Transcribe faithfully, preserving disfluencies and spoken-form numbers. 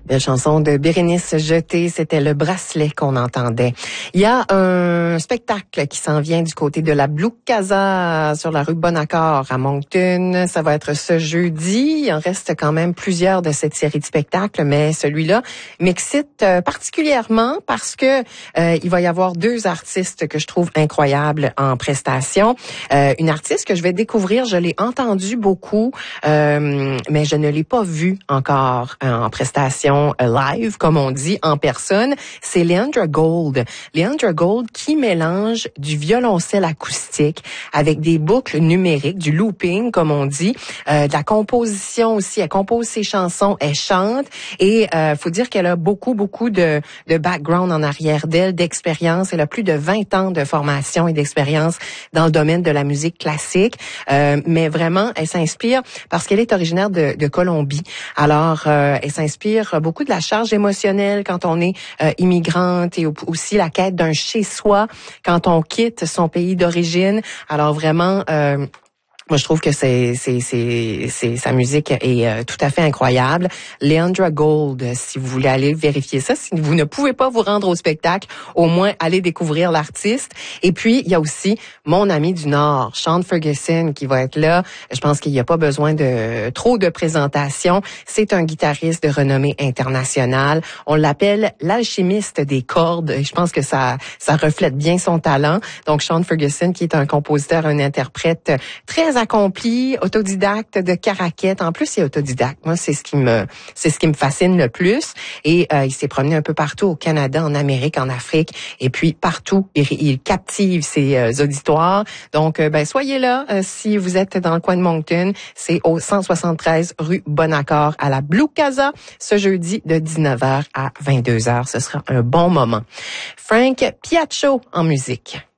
La chanson de Bérénice Jeté, c'était Le Bracelet qu'on entendait. Il y a un spectacle qui s'en vient du côté de la Blue Casa sur la rue Bonaccord à Moncton. Ça va être ce jeudi. Il en reste quand même plusieurs de cette série de spectacles, mais celui-là m'excite particulièrement parce que euh, il va y avoir deux artistes que je trouve incroyables en prestation. Euh, une artiste que je vais découvrir, je l'ai entendue beaucoup, euh, mais je ne l'ai pas vue encore en prestation live, comme on dit, en personne. C'est Leandra Gold. Leandra Gold qui mélange du violoncelle acoustique avec des boucles numériques, du looping, comme on dit, euh, de la composition aussi. Elle compose ses chansons, elle chante et euh, faut dire qu'elle a beaucoup, beaucoup de, de background en arrière d'elle, d'expérience. Elle a plus de vingt ans de formation et d'expérience dans le domaine de la musique classique. Euh, mais vraiment, elle s'inspire parce qu'elle est originaire de, de Colombie. Alors, euh, elle s'inspire beaucoup de la charge émotionnelle quand on est euh, immigrante et aussi la quête d'un chez-soi quand on quitte son pays d'origine. Alors vraiment... Euh, Moi, je trouve que c'est, c'est, c'est, c'est sa musique est euh, tout à fait incroyable. Leandra Gold, si vous voulez aller vérifier ça, si vous ne pouvez pas vous rendre au spectacle, au moins allez découvrir l'artiste. Et puis, il y a aussi mon ami du Nord, Sean Ferguson, qui va être là. Je pense qu'il n'y a pas besoin de trop de présentation. C'est un guitariste de renommée internationale. On l'appelle l'alchimiste des cordes. Je pense que ça, ça reflète bien son talent. Donc, Sean Ferguson, qui est un compositeur, un interprète très accompli, autodidacte de Caraquette. En plus, il est autodidacte. Moi, c'est ce qui me, c'est ce qui me fascine le plus. Et euh, il s'est promené un peu partout au Canada, en Amérique, en Afrique, et puis partout, il, il captive ses euh, auditoires. Donc, euh, ben soyez là euh, si vous êtes dans le coin de Moncton. C'est au cent soixante-treize rue Bonaccord à la Blue Casa, ce jeudi de dix-neuf heures à vingt-deux heures. Ce sera un bon moment. Frank Piaccio en musique.